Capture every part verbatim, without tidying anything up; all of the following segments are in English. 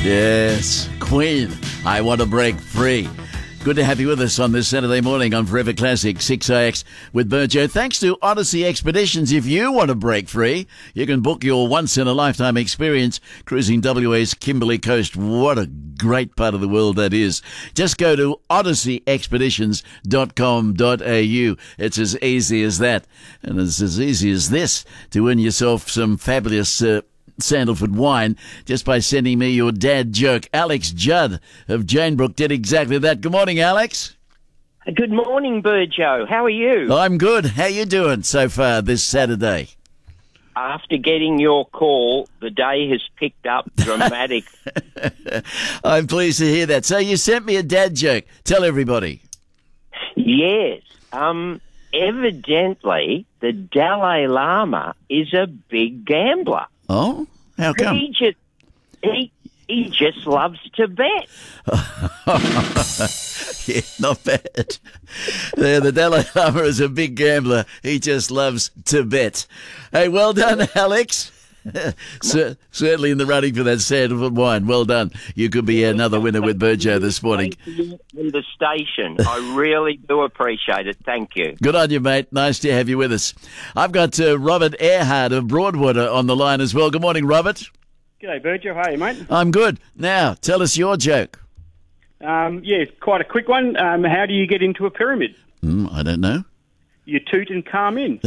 Yes, Queen, I Want to Break Free. Good to have you with us on this Saturday morning on Forever Classic six I X with Burjo. Thanks to Odyssey Expeditions. If you want to break free, you can book your once-in-a-lifetime experience cruising W A's Kimberley Coast. What a great part of the world that is. Just go to odyssey expeditions dot com dot a u. It's as easy as that. And it's as easy as this to win yourself some fabulous uh, Sandalford wine just by sending me your dad joke. Alex Judd of Janebrook did exactly that. Good morning, Alex. Good morning, Burjo. How are you? I'm good. How you doing so far this Saturday? After getting your call, the day has picked up dramatically. I'm pleased to hear that. So you sent me a dad joke. Tell everybody. Yes. Um, evidently, the Dalai Lama is a big gambler. Oh, how come? He just he he just loves to bet. Yeah, not bad. Yeah, the Dalai Lama is a big gambler. He just loves to bet. Hey, well done, Alex. Cer- certainly in the running for that Sandalford wine. Well done. You could be another winner with Burjo this morning. In the station. I really do appreciate it. Thank you. Good on you, mate. Nice to have you with us. I've got uh, Robert Earhart of Broadwater on the line as well. Good morning, Robert. G'day, Burjo. How are you, mate? I'm good. Now, tell us your joke. Um, yeah, quite a quick one. Um, how do you get into a pyramid? Mm, I don't know. You toot and calm in.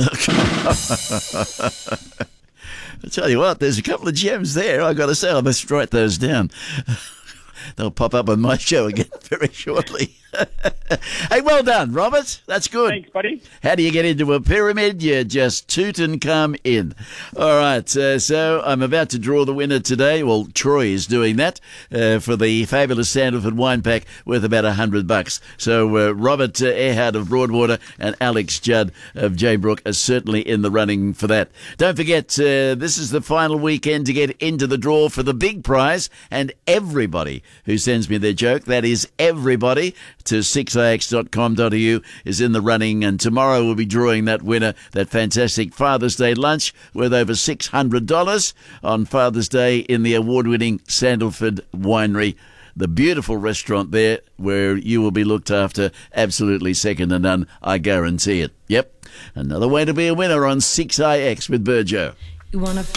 I tell you what, there's a couple of gems there. I got to say, I must write those down. They'll pop up on my show again very shortly. Hey, well done, Robert. That's good. Thanks, buddy. How do you get into a pyramid? You just toot and come in. All right, uh, so I'm about to draw the winner today. Well, Troy is doing that uh, for the fabulous Sandalford wine pack worth about a hundred bucks. So uh, Robert uh, Earhart of Broadwater and Alex Judd of Janebrook are certainly in the running for that. Don't forget, uh, this is the final weekend to get into the draw for the big prize, and everybody who sends me their joke, that is everybody, to six i x dot com dot a u is in the running, and tomorrow we'll be drawing that winner, that fantastic Father's Day lunch worth over six hundred dollars on Father's Day in the award-winning Sandalford Winery, the beautiful restaurant there where you will be looked after absolutely second to none, I guarantee it. Yep, another way to be a winner on six i x with Burjo. You wanna